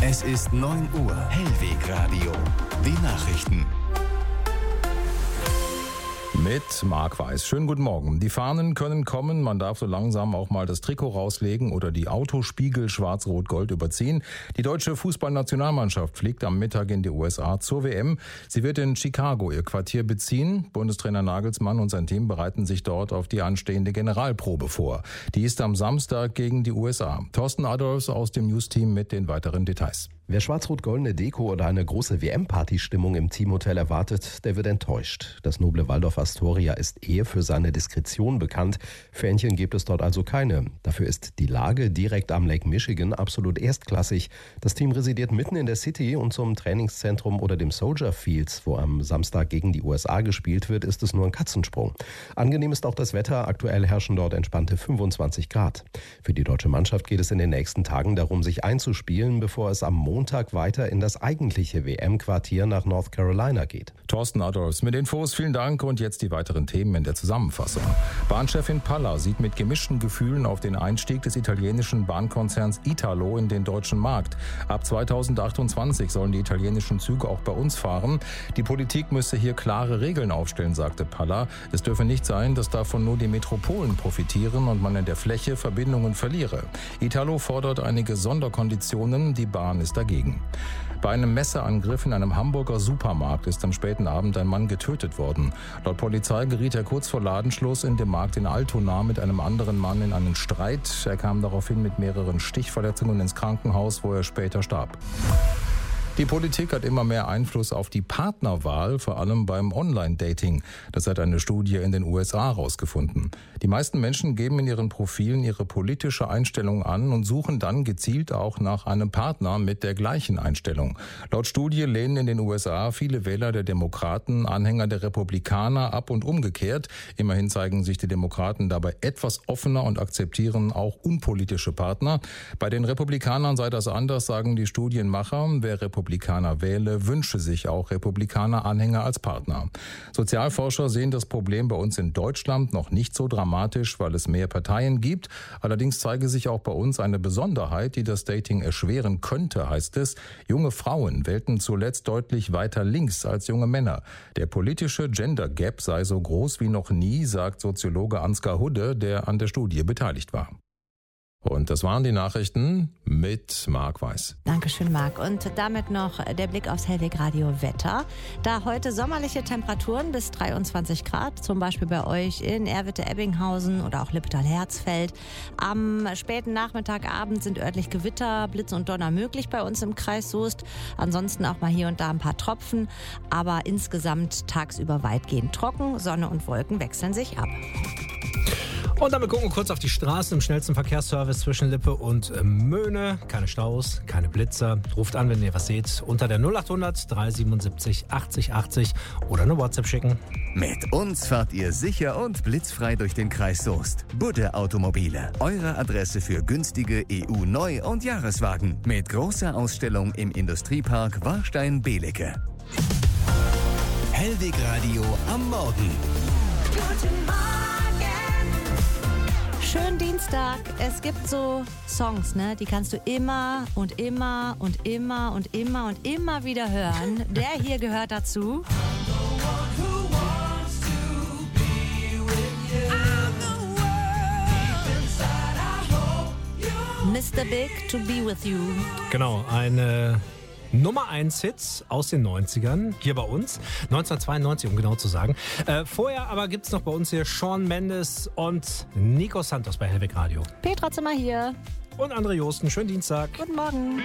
Es ist 9 Uhr. Hellwegradio. Die Nachrichten. Mit Marc Weiß. Schönen guten Morgen. Die Fahnen können kommen. Man darf so langsam auch mal das Trikot rauslegen oder die Autospiegel schwarz-rot-gold überziehen. Die deutsche Fußballnationalmannschaft fliegt am Mittag in die USA zur WM. Sie wird in Chicago ihr Quartier beziehen. Bundestrainer Nagelsmann und sein Team bereiten sich dort auf die anstehende Generalprobe vor. Die ist am Samstag gegen die USA. Thorsten Adolfs aus dem News-Team mit den weiteren Details. Wer schwarz-rot-goldene Deko oder eine große WM-Party-Stimmung im Teamhotel erwartet, der wird enttäuscht. Das noble Waldorf Astoria ist eher für seine Diskretion bekannt. Fähnchen gibt es dort also keine. Dafür ist die Lage direkt am Lake Michigan absolut erstklassig. Das Team residiert mitten in der City und zum Trainingszentrum oder dem Soldier Fields, wo am Samstag gegen die USA gespielt wird, ist es nur ein Katzensprung. Angenehm ist auch das Wetter. Aktuell herrschen dort entspannte 25 Grad. Für die deutsche Mannschaft geht es in den nächsten Tagen darum, sich einzuspielen, bevor es am Montag weiter in das eigentliche WM-Quartier nach North Carolina geht. Thorsten Adolfs mit Infos, vielen Dank und jetzt die weiteren Themen in der Zusammenfassung. Bahnchefin Palla sieht mit gemischten Gefühlen auf den Einstieg des italienischen Bahnkonzerns Italo in den deutschen Markt. Ab 2028 sollen die italienischen Züge auch bei uns fahren. Die Politik müsse hier klare Regeln aufstellen, sagte Palla. Es dürfe nicht sein, dass davon nur die Metropolen profitieren und man in der Fläche Verbindungen verliere. Italo fordert einige Sonderkonditionen, die Bahn ist dagegen. Bei einem Messerangriff in einem Hamburger Supermarkt ist am späten Abend ein Mann getötet worden. Laut Polizei geriet er kurz vor Ladenschluss in dem Markt in Altona mit einem anderen Mann in einen Streit. Er kam daraufhin mit mehreren Stichverletzungen ins Krankenhaus, wo er später starb. Die Politik hat immer mehr Einfluss auf die Partnerwahl, vor allem beim Online-Dating. Das hat eine Studie in den USA herausgefunden. Die meisten Menschen geben in ihren Profilen ihre politische Einstellung an und suchen dann gezielt auch nach einem Partner mit der gleichen Einstellung. Laut Studie lehnen in den USA viele Wähler der Demokraten Anhänger der Republikaner ab und umgekehrt. Immerhin zeigen sich die Demokraten dabei etwas offener und akzeptieren auch unpolitische Partner. Bei den Republikanern sei das anders, sagen die Studienmacher. Wer Republikaner wähle, wünsche sich auch Republikaner-Anhänger als Partner. Sozialforscher sehen das Problem bei uns in Deutschland noch nicht so dramatisch, weil es mehr Parteien gibt. Allerdings zeige sich auch bei uns eine Besonderheit, die das Dating erschweren könnte, heißt es. Junge Frauen wählten zuletzt deutlich weiter links als junge Männer. Der politische Gender Gap sei so groß wie noch nie, sagt Soziologe Ansgar Hudde, der an der Studie beteiligt war. Und das waren die Nachrichten mit Marc Weiß. Dankeschön, Marc. Und damit noch der Blick aufs Hellwegradio Wetter. Da heute sommerliche Temperaturen bis 23 Grad, zum Beispiel bei euch in Erwitte-Ebbinghausen oder auch Lippetal-Herzfeld. Am späten Nachmittagabend sind örtlich Gewitter, Blitz und Donner möglich bei uns im Kreis Soest. Ansonsten auch mal hier und da ein paar Tropfen, aber insgesamt tagsüber weitgehend trocken. Sonne und Wolken wechseln sich ab. Und damit gucken wir kurz auf die Straßen im schnellsten Verkehrsservice zwischen Lippe und Möhne. Keine Staus, keine Blitzer. Ruft an, wenn ihr was seht, unter der 0800 377 80 80 oder eine WhatsApp schicken. Mit uns fahrt ihr sicher und blitzfrei durch den Kreis Soest. Budde Automobile, eure Adresse für günstige EU-Neu- und Jahreswagen. Mit großer Ausstellung im Industriepark Warstein-Belecke. Hellwegradio am Morgen. Guten Morgen. Schönen Dienstag. Es gibt so Songs, ne? Die kannst du immer und immer und immer und immer und immer wieder hören. Der hier gehört dazu. Mr. Big, To Be With You. Genau, eine Nummer 1 Hits aus den 90ern, hier bei uns, 1992 um genau zu sagen. Vorher aber gibt es noch bei uns hier Shawn Mendes und Nico Santos bei Hellwegradio. Petra Zimmer hier. Und André Josten, schönen Dienstag. Guten Morgen.